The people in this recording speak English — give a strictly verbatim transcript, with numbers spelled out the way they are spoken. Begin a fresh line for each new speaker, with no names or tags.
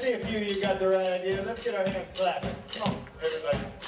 see a few of you got the right idea. Let's get our hands clapping. Come on, everybody.